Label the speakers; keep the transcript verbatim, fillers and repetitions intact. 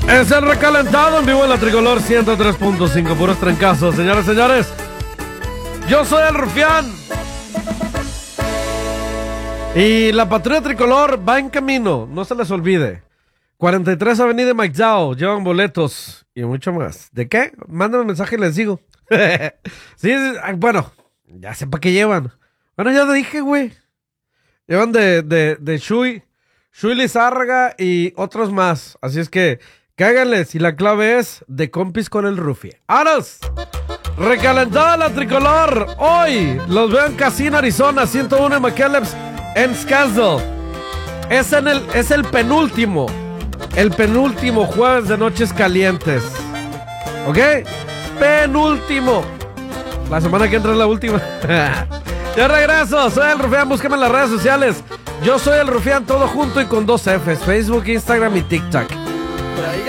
Speaker 1: Es el recalentado en vivo en la Tricolor ciento tres punto cinco, puros trancazos, señores, señores. Yo soy el Rufián. Y la patrulla Tricolor va en camino, no se les olvide. cuarenta y tres Avenida Mike Zhao, llevan boletos y mucho más. ¿De qué? Mándame un mensaje y les digo. Sí, bueno, ya sé para qué llevan. Bueno, ya te dije, güey. Llevan de, de, de Shui, Shui Lizárraga y otros más. Así es que cáiganles y la clave es de compis con el Rufi. ¡Aros! Recalentada la Tricolor. Hoy los veo en Casino, Arizona, ciento uno en McKellips, en Scottsdale. Es, en el, es el penúltimo. El penúltimo jueves de Noches Calientes. ¿Ok? Penúltimo. La semana que entra es la última. Yo regreso. Soy el Rufián. Búsqueme en las redes sociales. Yo soy el Rufián, todo junto y con dos Fs. Facebook, Instagram y TikTok.